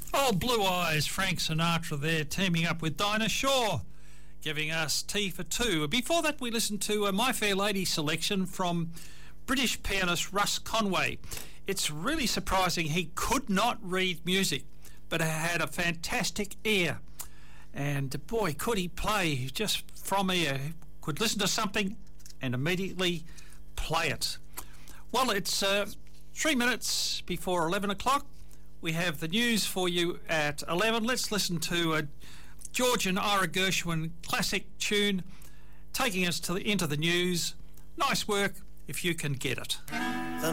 Oh, Blue Eyes, Frank Sinatra there, teaming up with Dinah Shaw, giving us Tea for Two. Before that, we listened to My Fair Lady selection from British pianist Russ Conway. It's really surprising he could not read music, but had a fantastic ear. And boy, could he play just from ear. He could listen to something and immediately play it. Well, it's 3 minutes before 11 o'clock. We have the news for you at 11. Let's listen to a George and Ira Gershwin classic tune taking us into the news. Nice work if you can get it.